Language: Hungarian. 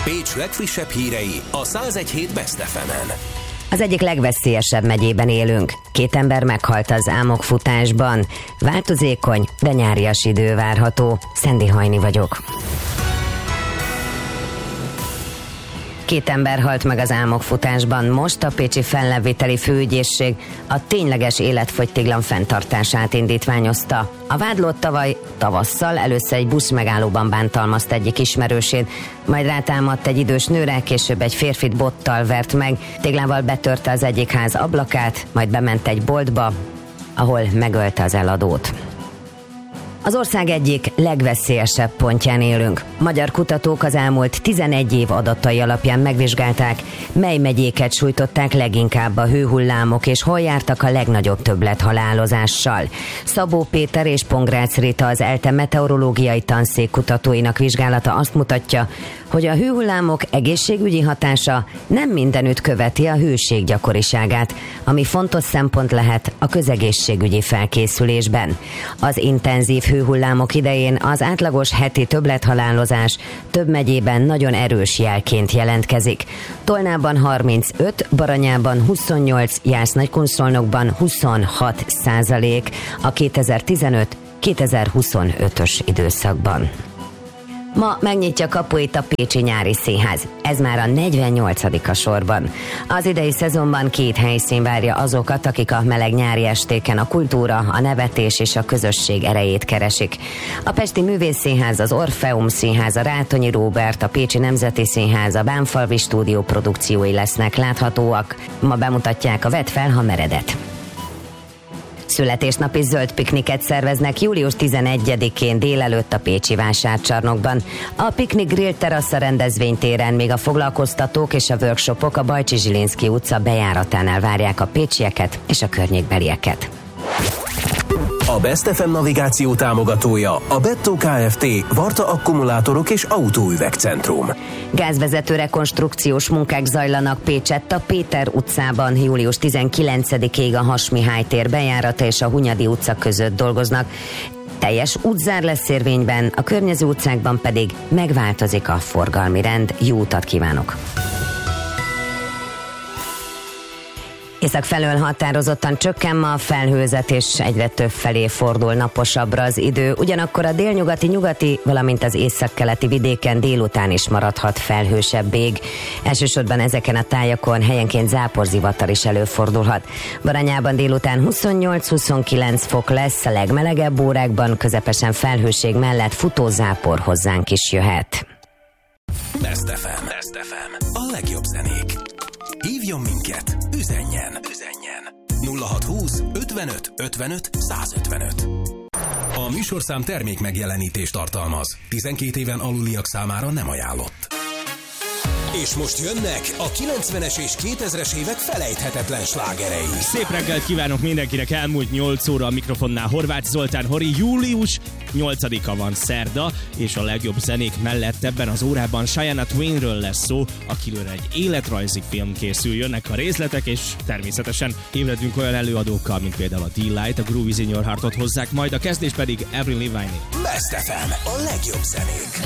Pécs legfrissebb hírei a 101.7 Best FM-en. Az egyik legveszélyesebb megyében élünk. 2 ember meghalt az álmokfutásban. Változékony, de nyárias idő várható. Szendi Hajni vagyok. 2 ember halt meg az álmokfutásban. Most a pécsi felleviteli főügyészség a tényleges életfogytiglan fenntartását indítványozta. A vádlott tavaly tavasszal először egy buszmegállóban bántalmazta egyik ismerősét, majd rátámadt egy idős nőre, később egy férfit bottal vert meg, téglával betörte az egyik ház ablakát, majd bement egy boltba, ahol megölte az eladót. Az ország egyik legveszélyesebb pontján élünk. Magyar kutatók az elmúlt 11 év adatai alapján megvizsgálták, mely megyéket sújtották leginkább a hőhullámok, és hol jártak a legnagyobb többlethalálozással. Szabó Péter és Pongrácz Rita, az ELTE meteorológiai tanszék kutatóinak vizsgálata azt mutatja, hogy a hőhullámok egészségügyi hatása nem mindenütt követi a hőség gyakoriságát, ami fontos szempont lehet a közegészségügyi felkészülésben. Az intenzív hőhullámok idején az átlagos heti többlethalálozás több megyében nagyon erős jelként jelentkezik. Tolnában 35, Baranyában 28, Jász-Nagykunszolnokban 26% a 2015-2025-ös időszakban. Ma megnyitja kapuit a Pécsi Nyári Színház. Ez már a 48. sorban. Az idei szezonban 2 helyszín várja azokat, akik a meleg nyári estéken a kultúra, a nevetés és a közösség erejét keresik. A Pesti Művészszínház, az Orfeum Színház, a Rátonyi Róbert, a Pécsi Nemzeti Színház, a Bánfalvi Stúdió produkciói lesznek láthatóak. Ma bemutatják a Vedd fel, ha meredet. Születésnapi zöld pikniket szerveznek július 11-én délelőtt a pécsi vásárcsarnokban. A Piknik Grill terasza rendezvénytéren még a foglalkoztatók és a workshopok a Bajcsi Zsilinszky utca bejáratánál várják a pécsieket és a környékbelieket. A Best FM navigáció támogatója a Bettó Kft. Varta akkumulátorok és autóüvegcentrum. Gázvezető rekonstrukciós munkák zajlanak Pécsett a Péter utcában. Július 19-ig a Hass Mihály tér bejárata és a Hunyadi utca között dolgoznak. Teljes útzár lesz érvényben, a környező utcákban pedig megváltozik a forgalmi rend. Jó utat kívánok! Észak felől határozottan csökken ma a felhőzet, és egyre több felé fordul naposabbra az idő. Ugyanakkor a délnyugati, valamint az északkeleti vidéken délután is maradhat felhősebb ég. Elsősorban ezeken a tájakon helyenként záporzivatar is előfordulhat. Baranyában délután 28-29 fok lesz, a legmelegebb órákban közepesen felhőség mellett futózápor hozzánk is jöhet. Best FM. A legjobb zenék. Hívjon minket, üzenjen. 0620 55 55 155. A műsorszám termék megjelenítést tartalmaz. 12 éven aluliak számára nem ajánlott. És most jönnek a 90-es és 2000-es évek felejthetetlen slágerei. Szép reggelt kívánok mindenkinek, elmúlt 8 óra a mikrofonnál Horváth Zoltán Hori. Július 8-a van szerda, és a legjobb zenék mellett ebben az órában Shania Twainről lesz szó, akiről egy életrajzi film készül. Jönnek a részletek, és természetesen ébredünk olyan előadókkal, mint például a D-Light, a Groove is in Your Heartot hozzák, majd a kezdés pedig Avril Lavigne. Best FM, a legjobb zenék.